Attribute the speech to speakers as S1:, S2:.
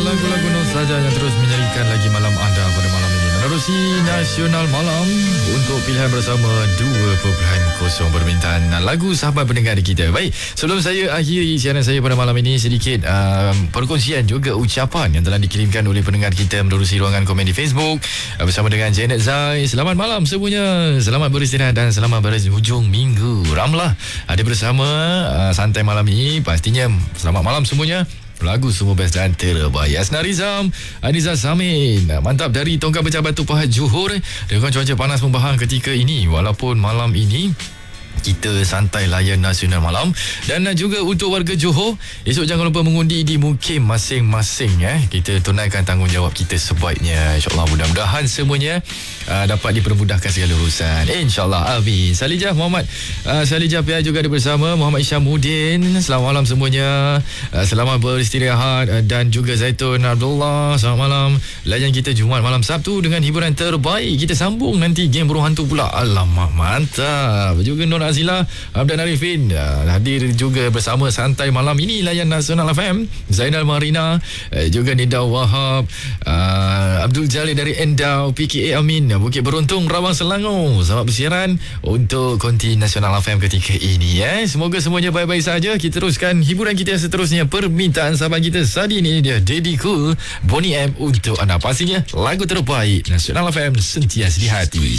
S1: lagu-lagu non saja yang terus menyanyikan lagi malam anda pada malam ini. Menerusi Nasional Malam untuk pilihan bersama 2.0 permintaan lagu sahabat pendengar kita. Baik, sebelum saya akhiri siaran saya pada malam ini, sedikit perkongsian juga ucapan yang telah dikirimkan oleh pendengar kita menerusi ruangan komen di Facebook bersama dengan Janet Zai. Selamat malam semuanya, selamat beristirahat dan selamat berhujung minggu. Ramlah ada bersama santai malam ini. Pastinya selamat malam semuanya. Lagu semua best dan terbaik. Asna Rizam, Aniza Samin, mantap dari Tongkang Pecah Batu Pahat Johor. Dengan cuaca panas membahang ketika ini, walaupun malam ini kita santai layan Nasional Malam. Dan juga untuk warga Johor, esok jangan lupa mengundi di mukim masing-masing. Kita tunaikan tanggungjawab kita sebaiknya. InsyaAllah mudah-mudahan semuanya dapat dipermudahkan segala urusan, InsyaAllah, amin. Salijah Muhammad Salijah Pihak juga ada bersama Muhammad Isyamuddin. Selamat malam semuanya, selamat beristirahat. Dan juga Zaitun Abdullah, selamat malam. Layan kita Jumaat malam Sabtu dengan hiburan terbaik. Kita sambung nanti game burung hantu pula. Alamak, mantap. Juga Nur Azila, Abdan Arifin hadir juga bersama santai malam ini layan Nasional FM. Zainal Marina, juga Nida Wahab, Abdul Jalil dari Endau, PKA Amin, Bukit Beruntung, Rawang Selangor. Selamat bersiaran untuk konti Nasional FM ketika ini. Semoga semuanya baik-baik saja. Kita teruskan hiburan kita seterusnya. Permintaan sahabat kita Sadi ini dia Daddy Cool, Bonnie M untuk anda. Pastinya lagu terbaik Nasional FM sentiasa di hati.